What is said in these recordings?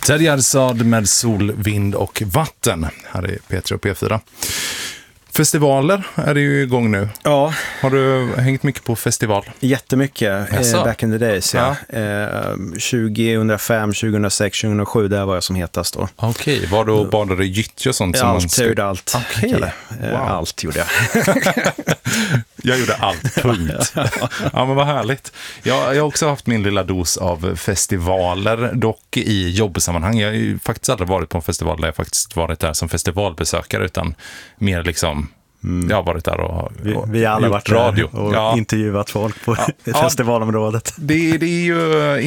Ted Gärdestad med Sol, vind och vatten. Här är P3 och P4. Festivaler är det ju igång nu. Ja. Har du hängt mycket på festival? Jättemycket, back in the days. Ja. 2005, 2006, 2007, där var jag som hetast då. Okej, var då badade gyttja och sånt? Allt, jag gjorde allt. Okej. Wow. Allt gjorde jag. Jag gjorde allt, punkt. Ja, men vad härligt. Jag har också haft min lilla dos av festivaler, dock i jobbsammanhang. Jag har ju faktiskt aldrig varit på en festival där jag faktiskt varit där som festivalbesökare, utan mer liksom, jag har varit där och vi har alla varit radio där och intervjuat folk på festivalområdet. Det är ju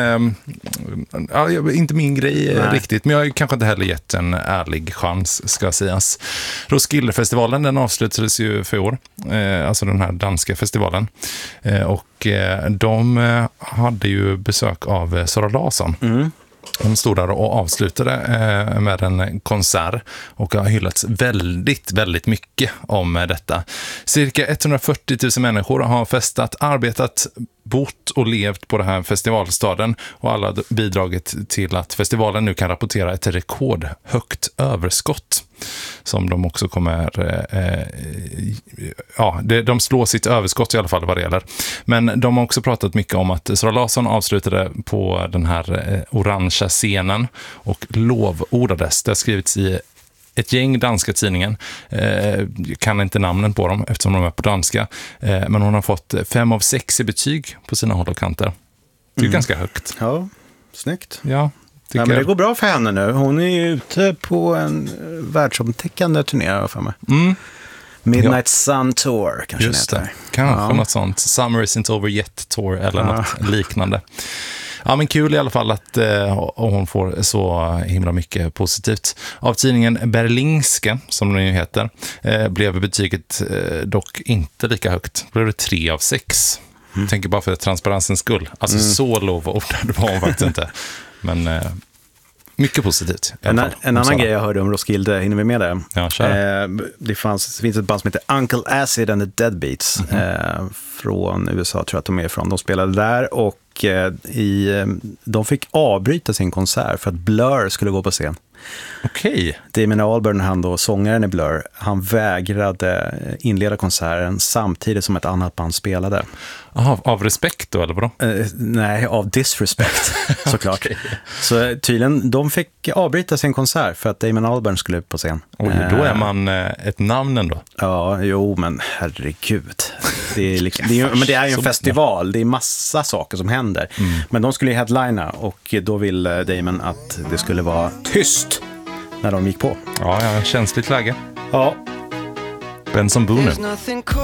inte min grej riktigt, men jag har kanske inte heller gett en ärlig chans, ska sägas. Roskildefestivalen, den avslutades ju för år, alltså den här danska festivalen, och de hade ju besök av Sara Larsson. Hon stod där och avslutade med en konsert och har hyllats väldigt, väldigt mycket om detta. Cirka 140 000 människor har festat, arbetat, bott och levt på den här festivalstaden, och alla bidragit till att festivalen nu kan rapportera ett rekordhögt överskott som de också kommer de slår sitt överskott i alla fall vad det gäller. Men de har också pratat mycket om att Sara Larsson avslutade på den här orangea scenen och lovordades. Det har skrivits i ett gäng danska tidningen. Jag kan inte namnen på dem eftersom de är på danska. Men hon har fått 5 av 6 i betyg på sina håll och kanter. Det är ganska högt. Ja, snyggt. Ja, men det går bra för henne nu. Hon är ju ute på en världsomtäckande turné för mig. Midnight Sun Tour kanske. Just det. Kanske något sånt. Summer Isn't Over Yet Tour eller något liknande. Ja, men kul i alla fall att hon får så himla mycket positivt. Av tidningen Berlingske, som den ju heter, blev betyget dock inte lika högt. Blev det 3 av 6. Jag tänker bara för transparensens skull. Alltså så lovordad var hon faktiskt inte. Men mycket positivt. En annan grej jag hörde om Roskilde, hinner vi med det? Ja, kör. Det finns ett band som heter Uncle Acid and the Deadbeats från USA, tror jag att de är ifrån. De spelade där och de fick avbryta sin konsert för att Blur skulle gå på scen. Okej. Damon Albarn, han då, sångaren i Blur, han vägrade inleda konserten samtidigt som ett annat band spelade. Aha, av respekt då, eller vadå? Nej, av disrespect, såklart. Okay. Så tydligen, de fick avbryta sin konsert för att Damon Albarn skulle upp på scen. Och då är man ett namn ändå. Ja, jo, men herregud. Det är liksom, men det är ju en festival, det är massa saker som händer. Men de skulle ju headlina och då ville Damon att det skulle vara tyst när de gick på. Ja, känsligt läge. Ja. Benson Boone.